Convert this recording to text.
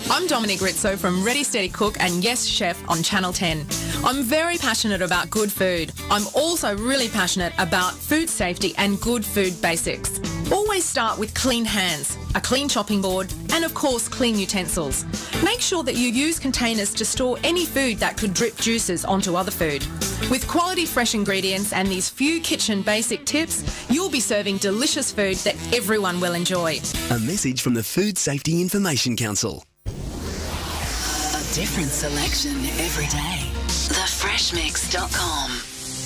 I'm Dominic Rizzo from Ready Steady Cook and Yes Chef on Channel 10. I'm very passionate about good food. I'm also really passionate about food safety and good food basics. Always start with clean hands, a clean chopping board, and of course clean utensils. Make sure that you use containers to store any food that could drip juices onto other food. With quality fresh ingredients and these few kitchen basic tips, you'll be serving delicious food that everyone will enjoy. A message from the Food Safety Information Council. A different selection every day. TheFreshMix.com